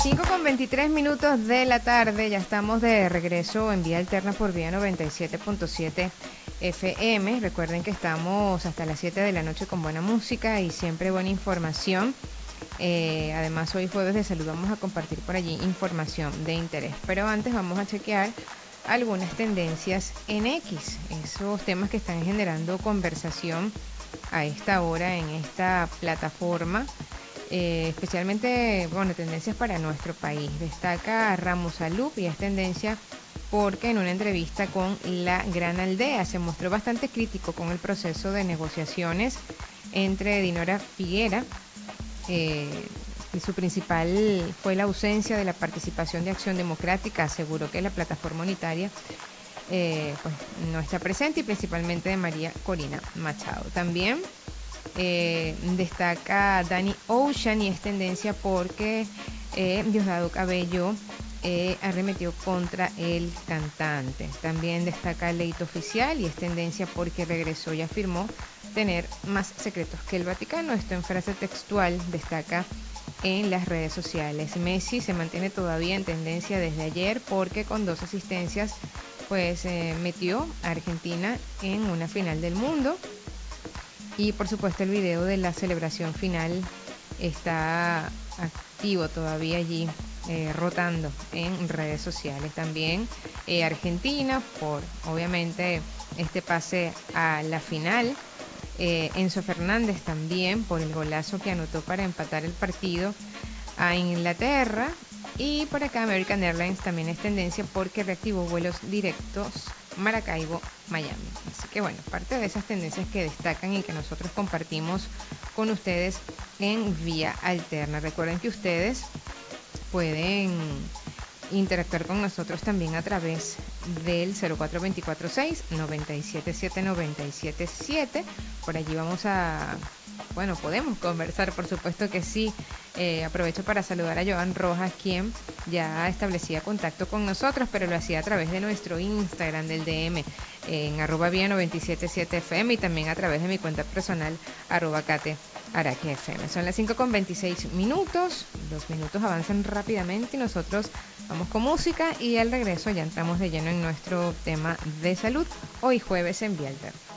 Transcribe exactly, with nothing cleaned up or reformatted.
cinco con veintitrés minutos de la tarde, ya estamos de regreso en Vía Alterna por Vía noventa y siete punto siete F M. Recuerden que estamos hasta las siete de la noche con buena música y siempre buena información. Eh, además, hoy jueves de salud vamos a compartir por allí información de interés. Pero antes vamos a chequear algunas tendencias en X, esos temas que están generando conversación a esta hora en esta plataforma. Eh, especialmente, bueno, tendencias para nuestro país. Destaca Ramos Alup y es tendencia porque en una entrevista con La Gran Aldea se mostró bastante crítico con el proceso de negociaciones entre Dinora Figuera, eh, y su principal fue la ausencia de la participación de Acción Democrática. Aseguró que la plataforma unitaria eh, pues, no está presente, y principalmente de María Corina Machado. También Eh, destaca Danny Ocean y es tendencia porque eh, Diosdado Cabello eh, arremetió contra el cantante. También destaca Leito Oficial y es tendencia porque regresó y afirmó tener más secretos que el Vaticano. Esto en frase textual destaca en las redes sociales. Messi se mantiene todavía en tendencia desde ayer porque con dos asistencias pues eh, metió a Argentina en una final del mundo. Y por supuesto el video de la celebración final está activo todavía allí, eh, rotando en redes sociales. También eh, Argentina, por obviamente este pase a la final. Eh, Enzo Fernández también por el golazo que anotó para empatar el partido a Inglaterra. Y por acá American Airlines también es tendencia porque reactivó vuelos directos Maracaibo-Miami. Así que bueno, parte de esas tendencias que destacan y que nosotros compartimos con ustedes en Vía Alterna. Recuerden que ustedes pueden interactuar con nosotros también a través del cero cuatro dos cuatro seis, nueve siete siete, nueve siete siete. Por allí vamos a, bueno, podemos conversar, por supuesto que sí. Eh, aprovecho para saludar a Joan Rojas, quien ya establecía contacto con nosotros, pero lo hacía a través de nuestro Instagram del D M, eh, en arroba vía noventa y siete punto siete F M, y también a través de mi cuenta personal, arroba Kate Araque F M. Son las cinco con veintiséis minutos, los minutos avanzan rápidamente y nosotros vamos con música, y al regreso ya entramos de lleno en nuestro tema de salud, hoy jueves en Vía Alterna.